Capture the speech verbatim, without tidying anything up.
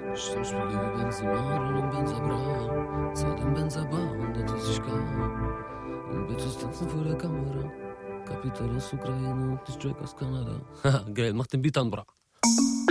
Stammspiele wie Benzema und Benzabra. Zeit im Benzaba und das ist ich kann. Und Bitches tanzen vor der Kamera. Kapital aus Ukraine und nicht Drake aus Kanada. Haha, geil, mach den Beat an, bra.